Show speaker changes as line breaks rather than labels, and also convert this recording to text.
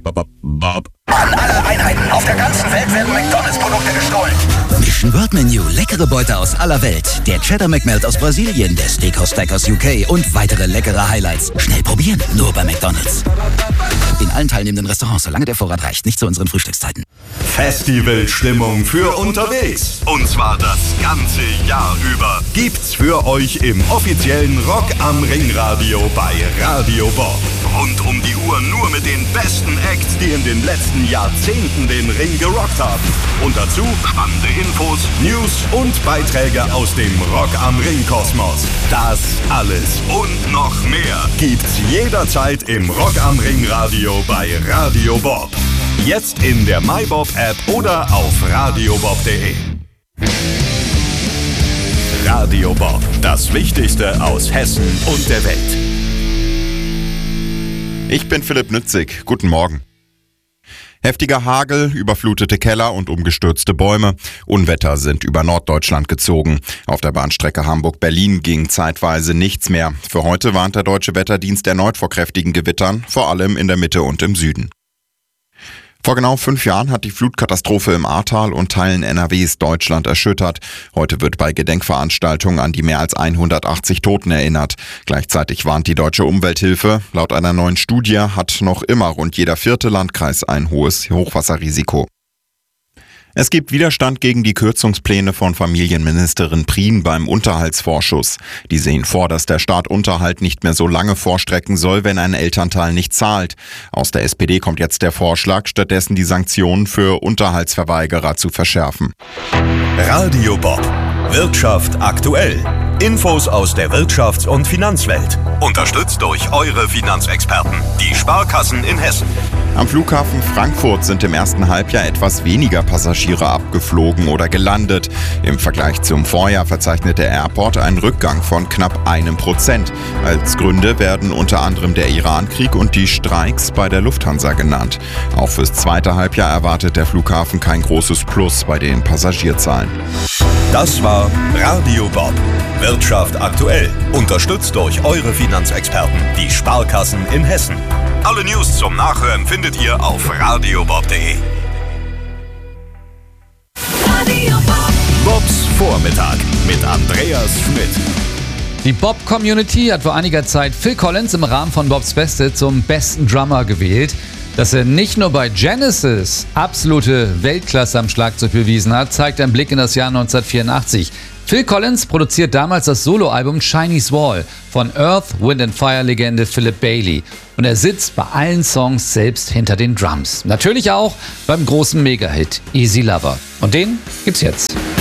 Bob.
An alle Einheiten auf der ganzen Welt werden McDonalds-Produkte gestohlen.
Mission World Menu, leckere Beute aus aller Welt. Der Cheddar McMelt aus Brasilien, der Steakhouse Stack aus UK und weitere leckere Highlights. Schnell probieren, nur bei McDonalds. In allen teilnehmenden Restaurants, solange der Vorrat reicht, nicht zu unseren Frühstückszeiten.
Festivalstimmung für unterwegs. Und zwar das ganze Jahr über. Gibt's für euch im offiziellen Rock am Ring Radio bei Radio Bob. Rund um die Uhr nur mit den besten Acts, die in den letzten Jahrzehnten den Ring gerockt haben. Und dazu spannende Infos, News und Beiträge aus dem Rock am Ring Kosmos. Das alles und noch mehr gibt's jederzeit im Rock am Ring Radio bei Radio Bob. Jetzt in der MyBob App oder auf radiobob.de. Radio Bob, das Wichtigste aus Hessen und der Welt.
Ich bin Philipp Nützig. Guten Morgen. Heftiger Hagel, überflutete Keller und umgestürzte Bäume. Unwetter sind über Norddeutschland gezogen. Auf der Bahnstrecke Hamburg-Berlin ging zeitweise nichts mehr. Für heute warnt der Deutsche Wetterdienst erneut vor kräftigen Gewittern, vor allem in der Mitte und im Süden. Vor genau 5 Jahren hat die Flutkatastrophe im Ahrtal und Teilen NRWs Deutschland erschüttert. Heute wird bei Gedenkveranstaltungen an die mehr als 180 Toten erinnert. Gleichzeitig warnt die Deutsche Umwelthilfe. Laut einer neuen Studie hat noch immer rund jeder 4. Landkreis ein hohes Hochwasserrisiko. Es gibt Widerstand gegen die Kürzungspläne von Familienministerin Prien beim Unterhaltsvorschuss. Die sehen vor, dass der Staat Unterhalt nicht mehr so lange vorstrecken soll, wenn ein Elternteil nicht zahlt. Aus der SPD kommt jetzt der Vorschlag, stattdessen die Sanktionen für Unterhaltsverweigerer zu verschärfen.
Radio Bob. Wirtschaft aktuell. Infos aus der Wirtschafts- und Finanzwelt. Unterstützt durch eure Finanzexperten, die Sparkassen in Hessen.
Am Flughafen Frankfurt sind im ersten Halbjahr etwas weniger Passagiere abgeflogen oder gelandet. Im Vergleich zum Vorjahr verzeichnet der Airport einen Rückgang von knapp 1%. Als Gründe werden unter anderem der Irankrieg und die Streiks bei der Lufthansa genannt. Auch fürs zweite Halbjahr erwartet der Flughafen kein großes Plus bei den Passagierzahlen.
Das war Radio Bob. Wirtschaft aktuell. Unterstützt durch eure Finanzexperten, die Sparkassen in Hessen. Alle News zum Nachhören findet ihr auf radiobob.de.
Radio Bob.
Bobs Vormittag mit Andreas Schmidt.
Die Bob-Community hat vor einiger Zeit Phil Collins im Rahmen von Bobs Beste zum besten Drummer gewählt. Dass er nicht nur bei Genesis absolute Weltklasse am Schlagzeug bewiesen hat, zeigt ein Blick in das Jahr 1984. Phil Collins produziert damals das Soloalbum Chinese Wall von Earth, Wind and Fire Legende Philip Bailey. Und er sitzt bei allen Songs selbst hinter den Drums. Natürlich auch beim großen Mega-Hit Easy Lover. Und den gibt's jetzt.